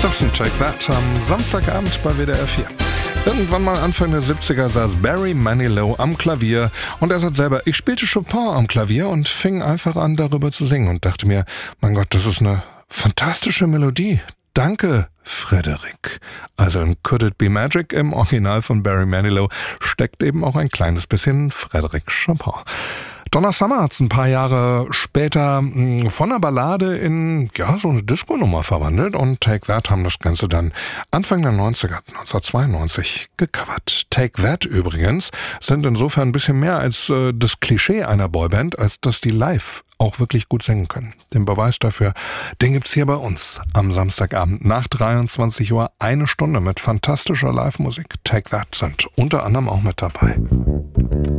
Stepson, Take That am Samstagabend bei WDR 4. Irgendwann mal Anfang der 70er saß Barry Manilow am Klavier und er sagt selber, ich spielte Chopin am Klavier und fing einfach an, darüber zu singen und dachte mir, mein Gott, das ist eine fantastische Melodie. Danke, Frederick. Also in Could It Be Magic im Original von Barry Manilow steckt eben auch ein kleines bisschen Frédéric Chopin. Donna Summer hat es ein paar Jahre später von einer Ballade in so eine Disco-Nummer verwandelt und Take That haben das Ganze dann Anfang der 90er, 1992, gecovert. Take That übrigens sind insofern ein bisschen mehr als das Klischee einer Boyband, als dass die live auch wirklich gut singen können. Den Beweis dafür, den gibt's hier bei uns am Samstagabend nach 23 Uhr 1 Stunde mit fantastischer Live-Musik. Take That sind unter anderem auch mit dabei.